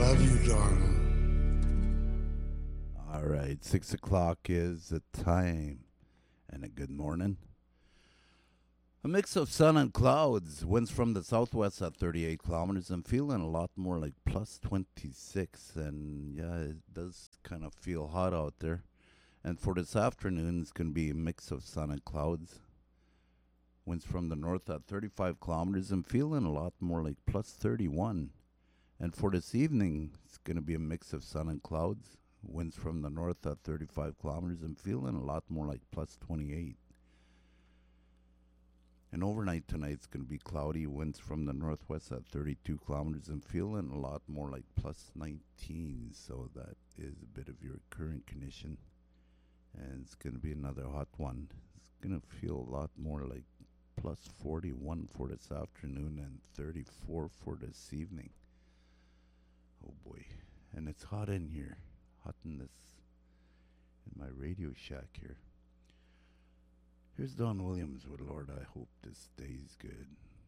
love you, darling. All right, 6 o'clock is the time, and a good morning. A mix of sun and clouds. Winds from the southwest at 38 kilometers. I'm feeling a lot more like plus 26, and yeah, it does kind of feel hot out there. And for this afternoon, it's going to be a mix of sun and clouds. Winds from the north at 35 kilometers. I'm feeling a lot more like plus 31. And for this evening, it's going to be a mix of sun and clouds. Winds from the north at 35 kilometers. I'm feeling a lot more like plus 28. And overnight tonight, it's going to be cloudy. Winds from the northwest at 32 kilometers. I'm feeling a lot more like plus 19. So that is a bit of your current condition. And it's going to be another hot one. It's going to feel a lot more like plus 41 for this afternoon and 34 for this evening. Oh boy. And it's hot in here. Hot in my radio shack here. Here's Don Williams with Lord, I hope this day's good.